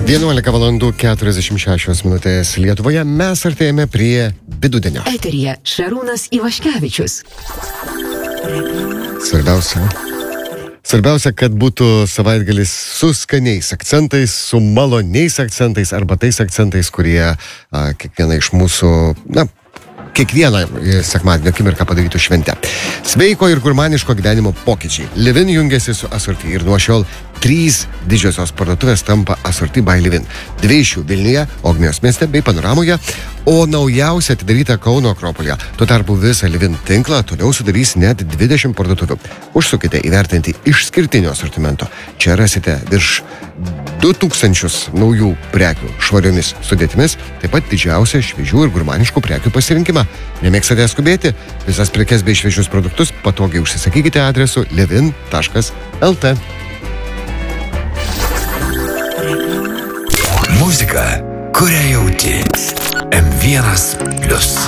11:46 Lietuvoje mes artėjame prie vidudienio. Eteryje Šarūnas Ivaškevičius. Svarbiausia, kad būtų savaitgalis su skaniais akcentais, su maloniais akcentais arba tais akcentais, kurie kiekvieną iš mūsų, kiekvieną sekmadienio akimirką padarytų šventę. Sveiko ir gurmaniško gyvenimo pokyčiai. Livin jungiasi su Assorti ir nuo šiol 3 didžiosios parduotuvės tampa Assorti by Livin. 2 iš jų Vilniuje, Ogmios mieste bei Panoramoje, o naujausia atidaryta Kauno Akropolyje. Tuo tarpu visą Livin tinklą toliau sudarys net 20 parduotuvių. Užsukite įvertinti išskirtinio asortimento. Čia rasite virš 2000 naujų prekių švariomis sudėtimis, taip pat didžiausią šviežių ir gurmaniškų prekių pasirinkimą. Nemėgstate skubėti? Visas prekes bei šviežius produktus patogiai užsisakykite adresu livin.lt. Muzika, kurią jauti. M1+.